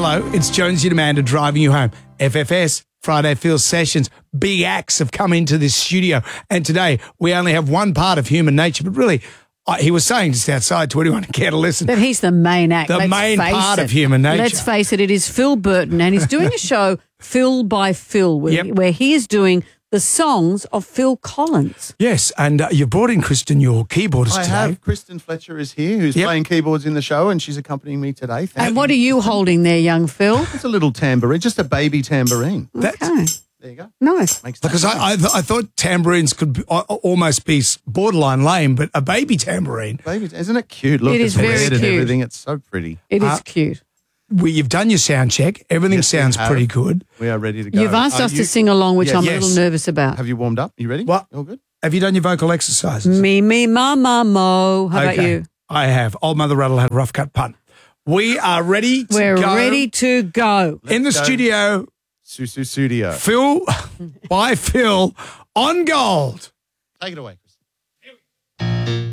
hello. It's Jonesy and Amanda driving you home. FFS, Friday Phil Sessions. Big acts have come into this studio. And today we only have one part of human nature, but really, he was saying just outside to anyone who care to listen. But he's the main act. The main part of human nature. Let's face it is Phil Burton, and he's doing a show, Phil by Phil, where he is doing the songs of Phil Collins. Yes, and you brought in Kristen, your keyboardist today. I have. Kristen Fletcher is here, who's playing keyboards in the show, and she's accompanying me today. And what are you holding there, young Phil? It's a little tambourine, just a baby tambourine. Okay. There you go. Nice. Because I thought tambourines could almost be borderline lame, but a baby tambourine. Baby, isn't it cute? Look, It is it's very red and cute. everything. It's so pretty. It is cute. You've done your sound check. Everything Yes, we sounds have. pretty good. We are ready to go. You've asked Are us you- to sing along, which Yes. I'm a Yes. little nervous about. Have you warmed up? You ready? What? All good? Have you done your vocal exercises? Me, ma, mo. How about you? I have. Old Mother Rattle had a rough cut punt. We are ready to We're go. ready to go. In the Let's go. studio, Studio. Phil by Phil on gold. Take it away.